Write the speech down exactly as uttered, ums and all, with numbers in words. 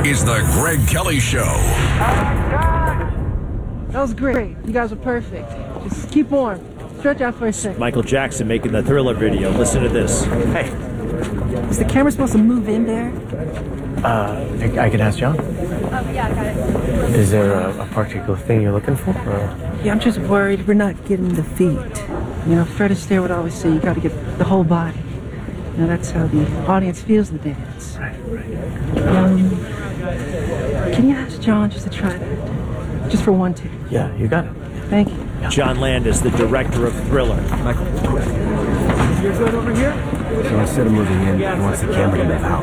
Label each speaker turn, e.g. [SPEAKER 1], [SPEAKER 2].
[SPEAKER 1] is the Greg Kelly Show.
[SPEAKER 2] That was great. You guys were perfect. Just keep warm. Stretch out for a second.
[SPEAKER 3] Michael Jackson making the Thriller video. Listen to this.
[SPEAKER 4] Hey.
[SPEAKER 2] Is the camera supposed to move in there?
[SPEAKER 4] Uh, I, I can ask John.
[SPEAKER 5] Oh, yeah, I got it.
[SPEAKER 4] Is there a, a particular thing you're looking for? Or?
[SPEAKER 2] Yeah, I'm just worried we're not getting the feet. You know, Fred Astaire would always say you got to get the whole body. You know, that's how the audience feels the dance.
[SPEAKER 4] Right, right.
[SPEAKER 2] Um, can you ask John just to try that? Just for one take.
[SPEAKER 4] Yeah, you got it.
[SPEAKER 2] Thank you.
[SPEAKER 3] John Landis, the director of Thriller.
[SPEAKER 6] Michael, you're good over here? So instead of moving in, he wants the camera to move out.